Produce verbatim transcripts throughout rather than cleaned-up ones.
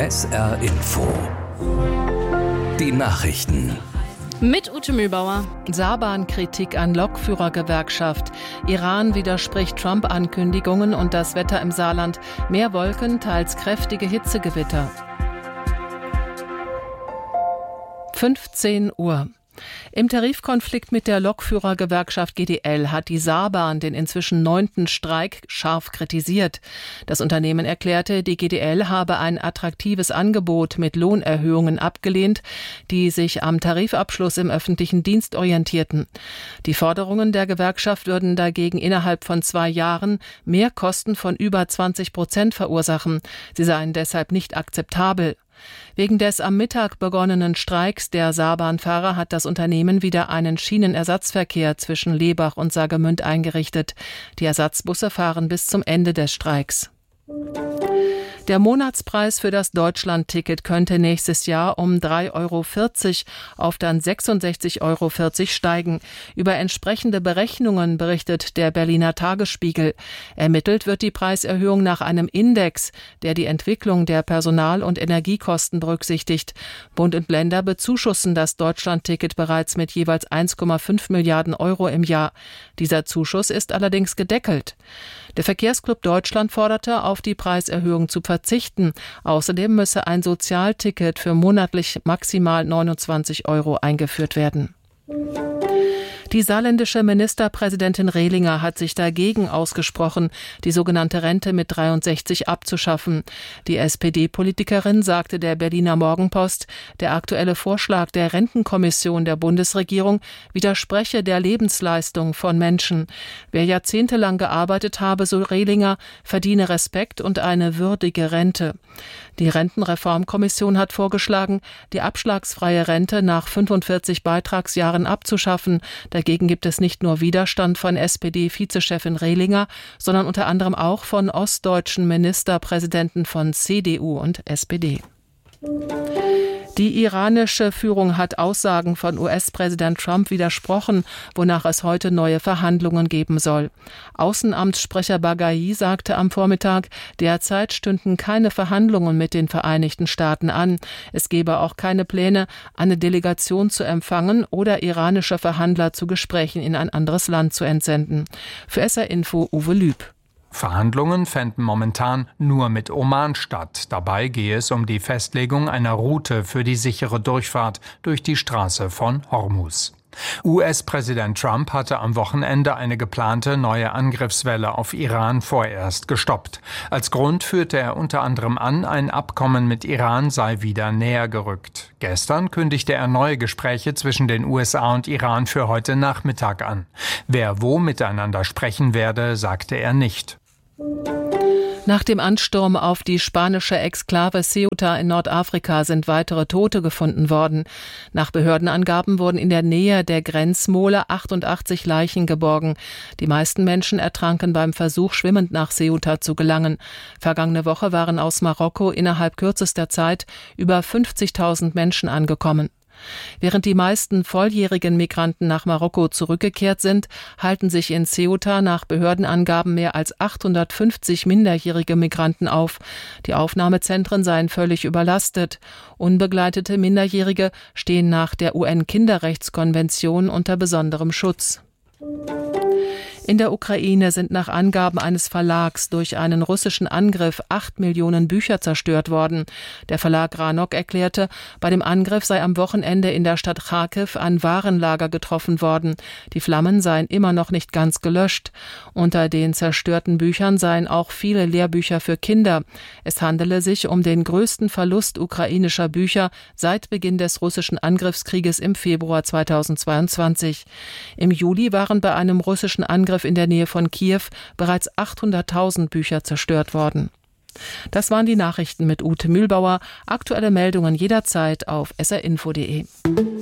S R Info. Die Nachrichten. Mit Ute Mühlbauer. Saban-Kritik an Lokführergewerkschaft. Iran widerspricht Trump-Ankündigungen und das Wetter im Saarland. Mehr Wolken, teils kräftige Hitzegewitter. fünfzehn Uhr. Im Tarifkonflikt mit der Lokführergewerkschaft G D L hat die Saarbahn den inzwischen neunten Streik scharf kritisiert. Das Unternehmen erklärte, die G D L habe ein attraktives Angebot mit Lohnerhöhungen abgelehnt, die sich am Tarifabschluss im öffentlichen Dienst orientierten. Die Forderungen der Gewerkschaft würden dagegen innerhalb von zwei Jahren Mehrkosten von über zwanzig Prozent verursachen. Sie seien deshalb nicht akzeptabel. Wegen des am Mittag begonnenen Streiks der Saarbahnfahrer hat das Unternehmen wieder einen Schienenersatzverkehr zwischen Lebach und Saargemünd eingerichtet. Die Ersatzbusse fahren bis zum Ende des Streiks. Der Monatspreis für das Deutschland-Ticket könnte nächstes Jahr um drei Euro vierzig auf dann sechsundsechzig Euro vierzig steigen. Über entsprechende Berechnungen berichtet der Berliner Tagesspiegel. Ermittelt wird die Preiserhöhung nach einem Index, der die Entwicklung der Personal- und Energiekosten berücksichtigt. Bund und Länder bezuschussen das Deutschland-Ticket bereits mit jeweils eins Komma fünf Milliarden Euro im Jahr. Dieser Zuschuss ist allerdings gedeckelt. Der Verkehrsclub Deutschland forderte, auf die Preiserhöhung zu verzichten. Außerdem müsse ein Sozialticket für monatlich maximal neunundzwanzig Euro eingeführt werden. Die saarländische Ministerpräsidentin Rehlinger hat sich dagegen ausgesprochen, die sogenannte Rente mit dreiundsechzig abzuschaffen. Die S P D-Politikerin sagte der Berliner Morgenpost, der aktuelle Vorschlag der Rentenkommission der Bundesregierung widerspreche der Lebensleistung von Menschen. Wer jahrzehntelang gearbeitet habe, so Rehlinger, verdiene Respekt und eine würdige Rente. Die Rentenreformkommission hat vorgeschlagen, die abschlagsfreie Rente nach fünfundvierzig Beitragsjahren abzuschaffen. Dagegen gibt es nicht nur Widerstand von S P D-Vizechefin Rehlinger, sondern unter anderem auch von ostdeutschen Ministerpräsidenten von C D U und S P D. Die iranische Führung hat Aussagen von U S-Präsident Trump widersprochen, wonach es heute neue Verhandlungen geben soll. Außenamtssprecher Baghai sagte am Vormittag, derzeit stünden keine Verhandlungen mit den Vereinigten Staaten an. Es gebe auch keine Pläne, eine Delegation zu empfangen oder iranische Verhandler zu Gesprächen in ein anderes Land zu entsenden. Für S R Info Uwe Lüb. Verhandlungen fänden momentan nur mit Oman statt. Dabei gehe es um die Festlegung einer Route für die sichere Durchfahrt durch die Straße von Hormuz. U S-Präsident Trump hatte am Wochenende eine geplante neue Angriffswelle auf Iran vorerst gestoppt. Als Grund führte er unter anderem an, ein Abkommen mit Iran sei wieder näher gerückt. Gestern kündigte er neue Gespräche zwischen den U S A und Iran für heute Nachmittag an. Wer wo miteinander sprechen werde, sagte er nicht. Nach dem Ansturm auf die spanische Exklave Ceuta in Nordafrika sind weitere Tote gefunden worden. Nach Behördenangaben wurden in der Nähe der Grenzmole achtundachtzig Leichen geborgen. Die meisten Menschen ertranken beim Versuch, schwimmend nach Ceuta zu gelangen. Vergangene Woche waren aus Marokko innerhalb kürzester Zeit über fünfzigtausend Menschen angekommen. Während die meisten volljährigen Migranten nach Marokko zurückgekehrt sind, halten sich in Ceuta nach Behördenangaben mehr als achthundertfünfzig minderjährige Migranten auf. Die Aufnahmezentren seien völlig überlastet. Unbegleitete Minderjährige stehen nach der U N-Kinderrechtskonvention unter besonderem Schutz. In der Ukraine sind nach Angaben eines Verlags durch einen russischen Angriff acht Millionen Bücher zerstört worden. Der Verlag Ranok erklärte, bei dem Angriff sei am Wochenende in der Stadt Charkiw ein Warenlager getroffen worden. Die Flammen seien immer noch nicht ganz gelöscht. Unter den zerstörten Büchern seien auch viele Lehrbücher für Kinder. Es handele sich um den größten Verlust ukrainischer Bücher seit Beginn des russischen Angriffskrieges im Februar zweitausendzweiundzwanzig. Im Juli waren bei einem russischen Angriff in der Nähe von Kiew bereits achthunderttausend Bücher zerstört worden. Das waren die Nachrichten mit Ute Mühlbauer. Aktuelle Meldungen jederzeit auf s r info punkt d e.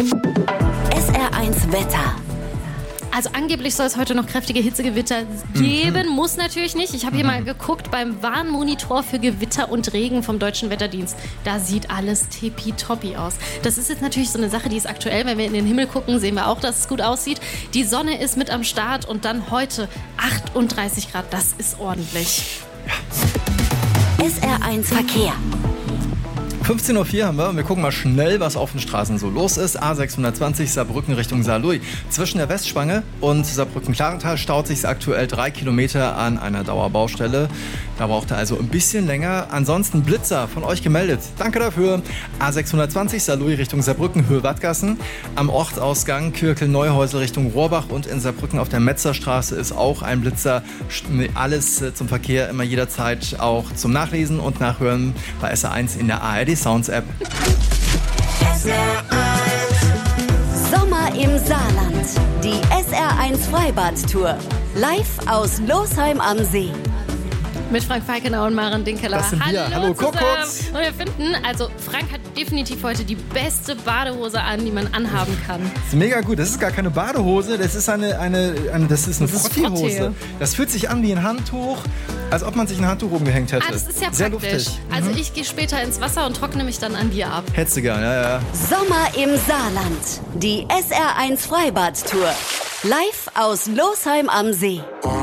S R eins Wetter. Also angeblich soll es heute noch kräftige Hitzegewitter geben, mhm. muss natürlich nicht. Ich habe hier mhm. mal geguckt beim Warnmonitor für Gewitter und Regen vom Deutschen Wetterdienst. Da sieht alles tippitoppi aus. Das ist jetzt natürlich so eine Sache, die ist aktuell. Wenn wir in den Himmel gucken, sehen wir auch, dass es gut aussieht. Die Sonne ist mit am Start und dann heute achtunddreißig Grad. Das ist ordentlich. S R eins Verkehr. fünfzehn Uhr vier haben wir und wir gucken mal schnell, was auf den Straßen so los ist. A sechshundertzwanzig Saarbrücken Richtung Saarlouis. Zwischen der Westspange und Saarbrücken-Klarental staut sich aktuell drei Kilometer an einer Dauerbaustelle. Da braucht er also ein bisschen länger. Ansonsten Blitzer von euch gemeldet. Danke dafür. A sechshundertzwanzig Saarlouis Richtung Saarbrücken, Höhe Wattgassen. Am Ortsausgang Kürkel-Neuhäusel Richtung Rohrbach und in Saarbrücken auf der Metzerstraße ist auch ein Blitzer. Alles zum Verkehr immer jederzeit auch zum Nachlesen und Nachhören bei S R eins in der A R D Sounds App. Sommer im Saarland. Die S R eins Freibad-Tour. Live aus Losheim am See. Mit Frank Falkenau und Maren Dinkeler. Das sind wir. Hallo, Kuckucks. Und wir finden, also Frank hat definitiv heute die beste Badehose an, die man anhaben kann. Das ist mega gut. Das ist gar keine Badehose, das ist eine, eine, eine das ist eine Das ist Frottee-Hose. Frottee. Das fühlt sich an wie ein Handtuch, als ob man sich ein Handtuch umgehängt hätte. Ah, das ist ja Sehr praktisch. luftig. Also ich gehe später ins Wasser und trockne mich dann an dir ab. Hättest du gern, ja, ja. Sommer im Saarland. Die S R eins Freibad-Tour. Live aus Losheim am See.